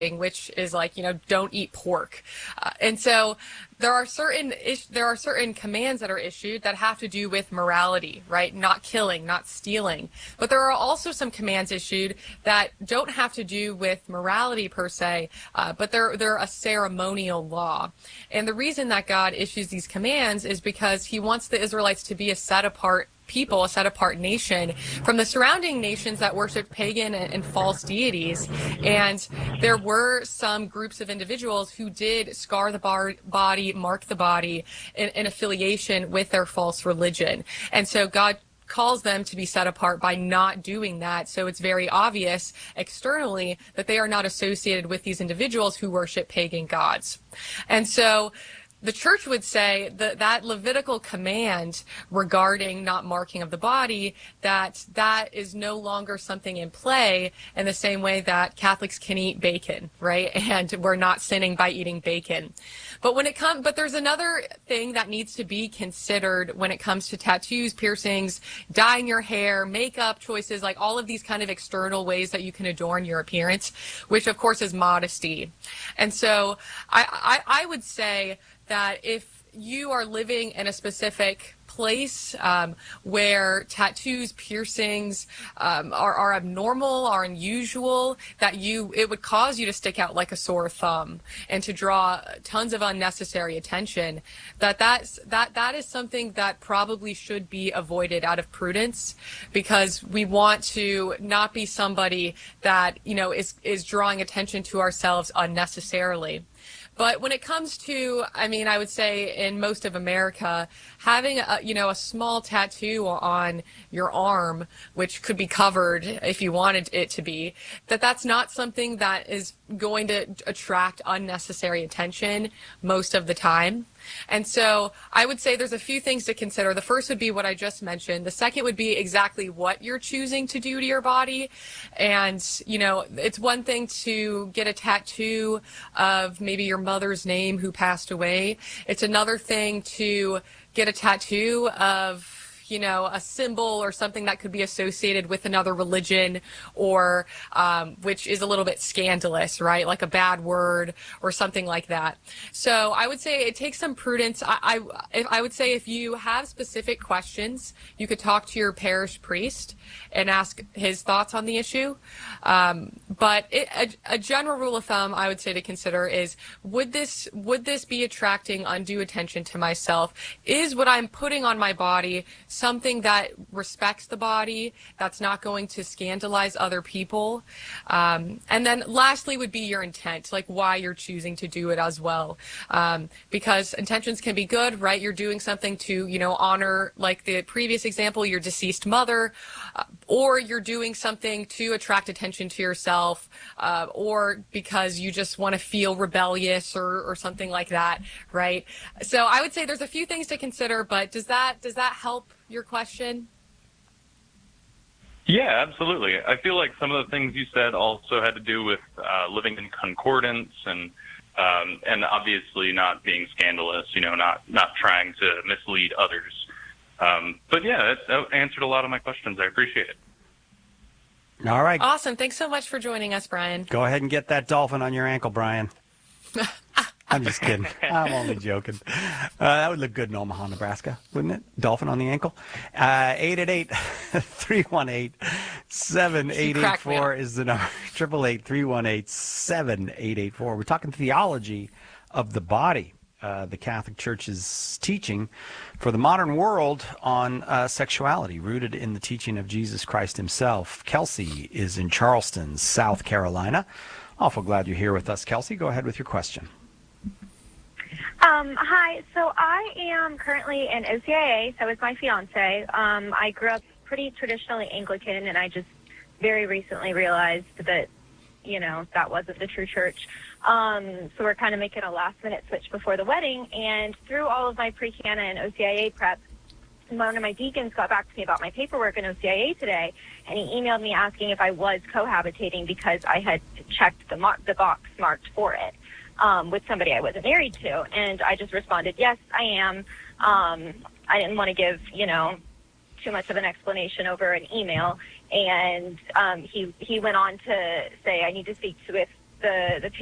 which is like, don't eat pork. And so there are certain commands that are issued that have to do with morality, right? Not killing, not stealing. But there are also some commands issued that don't have to do with morality per se, but they're a ceremonial law. And the reason that God issues these commands is because he wants the Israelites to be a set apart people, a set apart nation from the surrounding nations that worshiped pagan and false deities. And there were some groups of individuals who did scar the body, mark the body in affiliation with their false religion. And so God calls them to be set apart by not doing that. So it's very obvious externally that they are not associated with these individuals who worship pagan gods. And so the church would say that Levitical command regarding not marking of the body, that is no longer something in play in the same way that Catholics can eat bacon, right? And we're not sinning by eating bacon. But there's another thing that needs to be considered when it comes to tattoos, piercings, dyeing your hair, makeup choices, like all of these kind of external ways that you can adorn your appearance, which of course is modesty. And so I would say that if you are living in a specific place where tattoos, piercings are abnormal, are unusual, that it would cause you to stick out like a sore thumb and to draw tons of unnecessary attention, that is something that probably should be avoided out of prudence, because we want to not be somebody that is drawing attention to ourselves unnecessarily. But when it comes to, I would say in most of America, having a small tattoo on your arm, which could be covered if you wanted it to be, that's not something that is going to attract unnecessary attention most of the time. And so I would say there's a few things to consider. The first would be what I just mentioned. The second would be exactly what you're choosing to do to your body. And, it's one thing to get a tattoo of maybe your mother's name who passed away. It's another thing to get a tattoo of a symbol or something that could be associated with another religion, or which is a little bit scandalous, right? Like a bad word or something like that. So I would say it takes some prudence. I would say if you have specific questions, you could talk to your parish priest and ask his thoughts on the issue. But a general rule of thumb I would say to consider is, would this be attracting undue attention to myself? Is what I'm putting on my body something that respects the body, that's not going to scandalize other people? And then lastly would be your intent, like why you're choosing to do it as well. Because intentions can be good, right? You're doing something to, honor, like the previous example, your deceased mother, or you're doing something to attract attention to yourself, or because you just want to feel rebellious or something like that, right? So I would say there's a few things to consider, but does that help your question? Yeah, absolutely. I feel like some of the things you said also had to do with living in concordance and obviously not being scandalous, not trying to mislead others. But yeah, that answered a lot of my questions. I appreciate it. All right. Awesome. Thanks so much for joining us, Brian. Go ahead and get that dolphin on your ankle, Brian. I'm just kidding. I'm only joking. That would look good in Omaha, Nebraska, wouldn't it? Dolphin on the ankle. 888-318-7884 is the number. 888-318-7884. We're talking theology of the body, the Catholic Church's teaching for the modern world on sexuality, rooted in the teaching of Jesus Christ himself. Kelsey is in Charleston, South Carolina. Awful glad you're here with us, Kelsey. Go ahead with your question. Hi. So I am currently in OCIA, so is my fiance. I grew up pretty traditionally Anglican, and I just very recently realized that, that wasn't the true church. So we're kind of making a last-minute switch before the wedding, and through all of my pre-Cana and OCIA prep, one of my deacons got back to me about my paperwork in OCIA today, and he emailed me asking if I was cohabitating because I had checked the box marked for it. With somebody I wasn't married to, and I just responded, yes, I am. I didn't want to give, too much of an explanation over an email, and he went on to say I need to speak the